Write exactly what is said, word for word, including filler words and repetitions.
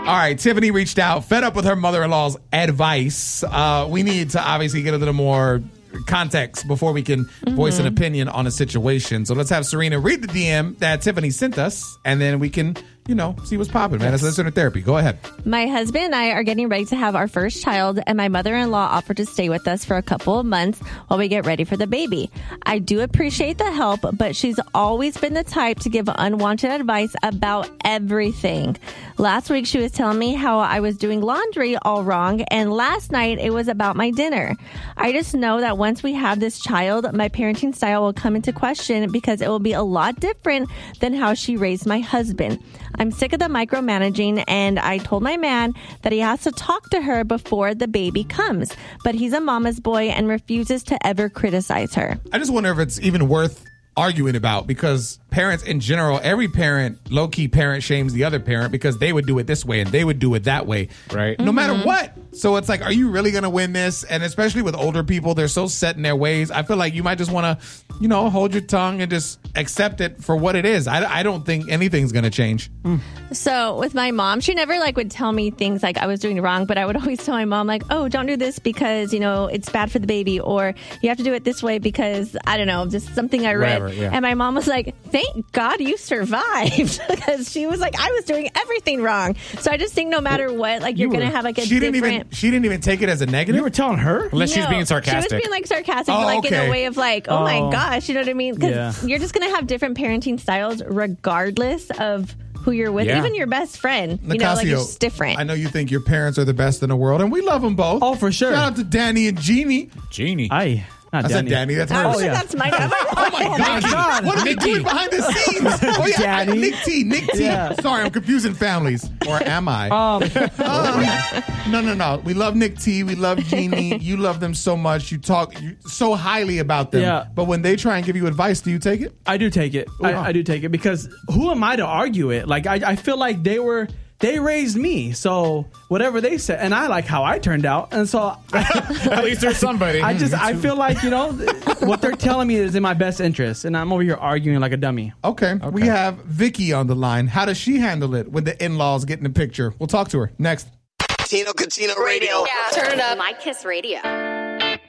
All right, Tiffany reached out, fed up with her mother-in-law's advice. Uh, we need to obviously get a little more context before we can mm-hmm. voice an opinion on a situation. So let's have Serena read the D M that Tiffany sent us, and then we can, you know, see what's popping, man. It's listener therapy. Go ahead. My husband and I are getting ready to have our first child, and my mother-in-law offered to stay with us for a couple of months while we get ready for the baby. I do appreciate the help, but she's always been the type to give unwanted advice about everything. Last week, she was telling me how I was doing laundry all wrong, and last night, it was about my dinner. I just know that once we have this child, my parenting style will come into question because it will be a lot different than how she raised my husband. I'm sick of the micromanaging, and I told my man that he has to talk to her before the baby comes, but he's a mama's boy and refuses to ever criticize her. I just wonder if it's even worth arguing about, because parents in general, every parent, low-key parent shames the other parent because they would do it this way and they would do it that way. Right. No Mm-hmm. matter what. So it's like, are you really going to win this? And especially with older people, they're so set in their ways. I feel like you might just want to, you know, hold your tongue and just accept it for what it is. I, I don't think anything's going to change. Mm. So with my mom, she never like would tell me things like I was doing wrong, but I would always tell my mom like, oh, don't do this because, you know, it's bad for the baby, or you have to do it this way because, I don't know, just something I read. Whatever, yeah. And my mom was like, thank God you survived, because she was like, I was doing everything wrong. So I just think no matter what, like you're You going to were- have like a She didn't different... even she didn't even take it as a negative. You were telling her? Unless she's No, being sarcastic. She was being like sarcastic, Oh, but like in okay. a way of like, oh, Oh. my gosh, you know what I mean? Because Yeah. you're just going to have different parenting styles regardless of who you're with, Yeah. even your best friend. You know, like Nicasio, it's just different. I know you think your parents are the best in the world, and we love them both. Oh, for sure. Shout out to Danny and Jeannie. Genie. Aye. Not I said Danny. Danny. That's I hers. don't Oh, think yeah. that's my number. Oh my God! God. What are they doing behind the scenes? Oh yeah, I- Daddy. Nick T. Nick T. Yeah. Sorry, I'm confusing families, or am I? Um, Um, no, no, no. We love Nick T. We love Jeannie. You love them so much. You talk you, so highly about them. Yeah. But when they try and give you advice, do you take it? I do take it. I, I do take it because who am I to argue it? Like I, I feel like they were they raised me, so whatever they said, and I like how I turned out, and so I, At least there's somebody. I just I feel like, you know, what they're telling me is in my best interest, and I'm over here arguing like a dummy. Okay. We have Vicky on the line. How does she handle it when the in-laws get in the picture? We'll talk to her next. Tino Catino Radio. Turn it up. My Kiss Radio.